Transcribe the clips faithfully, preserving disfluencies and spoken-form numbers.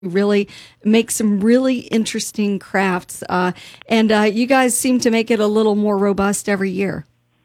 really make some really interesting crafts. Uh, and uh, you guys seem to make it a little more robust every year.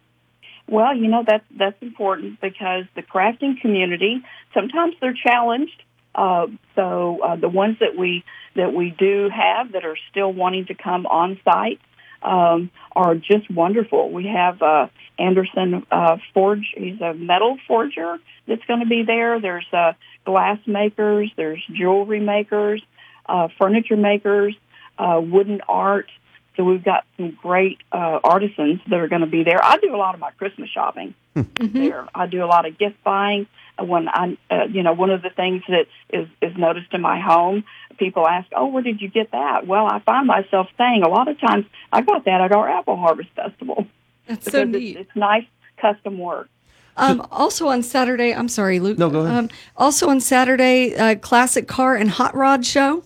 Well, you know, that's, that's important because the crafting community, sometimes they're challenged. Uh, so uh, the ones that we that we do have that are still wanting to come on site um, are just wonderful. We have uh, Anderson uh, Forge. He's a metal forger that's going to be there. There's uh, glass makers. There's jewelry makers, uh, furniture makers, uh, wooden art. So we've got some great uh, artisans that are going to be there. I do a lot of my Christmas shopping Mm-hmm. there. I do a lot of gift buying. When I, uh, you know, one of the things that is, is noticed in my home, people ask, "Oh, where did you get that?" Well, I find myself saying a lot of times, "I got that at our Apple Harvest Festival." That's so because neat. It's, it's nice custom work. Um, also on Saturday, I'm sorry, Luke. No, go ahead. Um, also on Saturday, uh, classic car and hot rod show.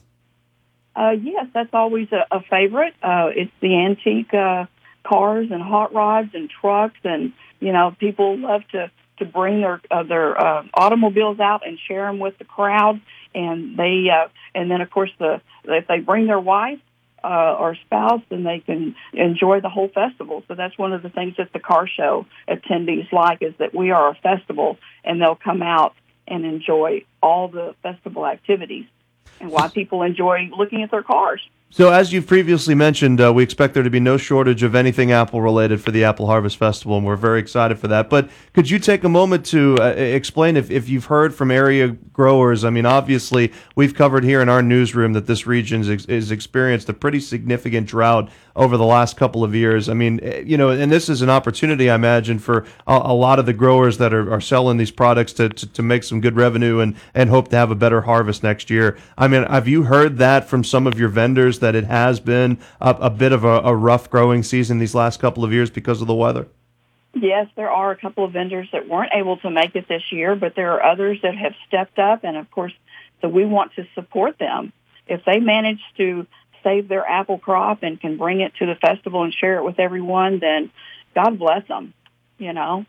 Uh, yes, that's always a, a favorite. Uh, it's the antique uh, cars and hot rods and trucks, and you know, people love to, to bring their uh, their uh, automobiles out and share them with the crowd. And they uh, and then of course the if they bring their wife uh, or spouse, then they can enjoy the whole festival. So that's one of the things that the car show attendees like is that we are a festival, and they'll come out and enjoy all the festival activities. And why people enjoy looking at their cars. So as you've previously mentioned, uh, we expect there to be no shortage of anything Apple related for the Apple Harvest Festival, and we're very excited for that. But could you take a moment to uh, explain if, if you've heard from area growers? I mean, obviously, we've covered here in our newsroom that this region has ex- experienced a pretty significant drought over the last couple of years. I mean, you know, and this is an opportunity, I imagine, for a, a lot of the growers that are, are selling these products to, to, to make some good revenue and, and hope to have a better harvest next year. I mean, have you heard that from some of your vendors that it has been a, a bit of a, a rough growing season these last couple of years because of the weather? Yes, there are a couple of vendors that weren't able to make it this year, but there are others that have stepped up, and of course, so we want to support them. If they manage to save their apple crop and can bring it to the festival and share it with everyone, then God bless them, you know.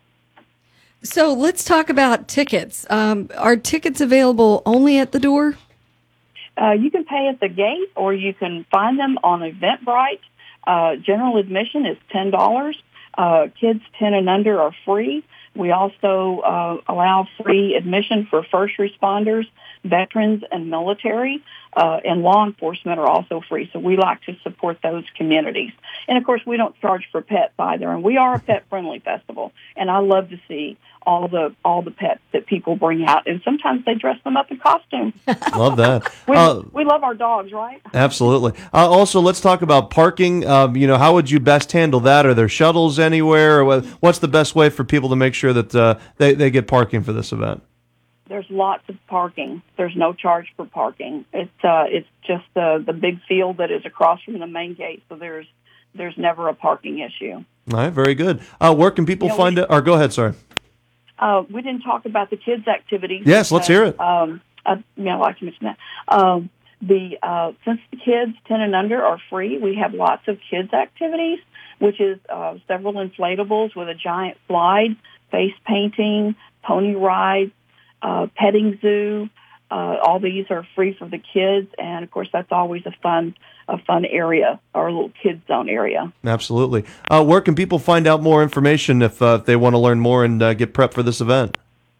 So let's talk about tickets. Um, are tickets available only at the door? Uh, you can pay at the gate, or you can find them on Eventbrite. Uh, general admission is ten dollars. Uh, kids ten and under are free. We also uh, allow free admission for first responders, veterans, and military, uh, and law enforcement are also free. So we like to support those communities. And, of course, we don't charge for pets either. And we are a pet-friendly festival, and I love to see all the all the pets that people bring out. And sometimes they dress them up in costume. Love that. we, Uh, we love our dogs, right? Absolutely. Uh, also, let's talk about parking. Um, you know, how would you best handle that? Are there shuttles anywhere? Or what- what's the best way for people to make sure that uh, they, they get parking for this event? There's lots of parking. There's no charge for parking. It's uh, it's just the the big field that is across from the main gate. So there's there's never a parking issue. All right, very good. Uh, where can people You know, find it? Or go ahead, sorry. Uh, we didn't talk about the kids' activities. Yes, let's hear it. Um, I, yeah, I'd like to mention that. Um, the uh, since the kids ten and under are free, we have lots of kids' activities, which is uh, several inflatables with a giant slide, face painting, pony rides, uh, petting zoo. Uh, all these are free for the kids, and of course, that's always a fun a fun area, our little kids zone area. Absolutely. Uh, where can people find out more information if, uh, if they want to learn more and uh, get prepped for this event?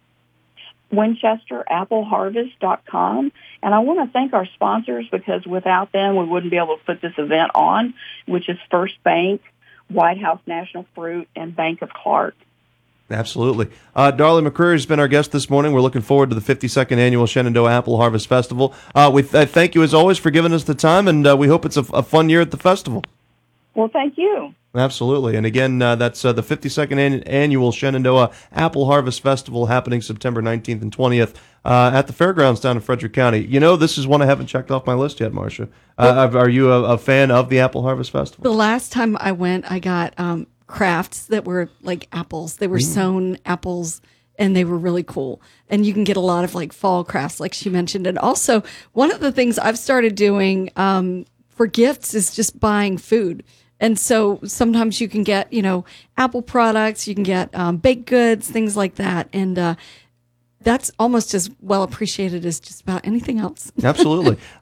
Winchester Apple Harvest dot com. And I want to thank our sponsors because without them, we wouldn't be able to put this event on, which is First Bank, White House National Fruit, and Bank of Clark. Absolutely. Uh, Darla McCreary has been our guest this morning. We're looking forward to the fifty-second Annual Shenandoah Apple Harvest Festival. Uh, we th- thank you, as always, for giving us the time, and uh, we hope it's a, a fun year at the festival. Well, thank you. Absolutely. And again, uh, that's uh, the fifty-second an- Annual Shenandoah Apple Harvest Festival happening September nineteenth and twentieth uh, at the fairgrounds down in Frederick County. You know, this is one I haven't checked off my list yet, Marcia. Uh, are you a, a fan of the Apple Harvest Festival? The last time I went, I got um, crafts that were like apples. They were Mm. sewn apples, and they were really cool. And you can get a lot of like fall crafts, like she mentioned. And also, one of the things I've started doing um, for gifts is just buying food. And so sometimes you can get, you know, Apple products, you can get um, baked goods, things like that. And uh, that's almost as well appreciated as just about anything else. Absolutely.